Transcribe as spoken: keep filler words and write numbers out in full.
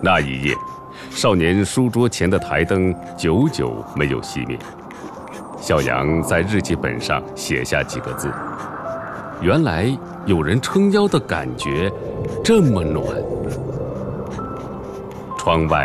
那一夜，少年书桌前的台灯久久没有熄灭。小杨在日记本上写下几个字：原来有人撑腰的感觉这么暖。窗外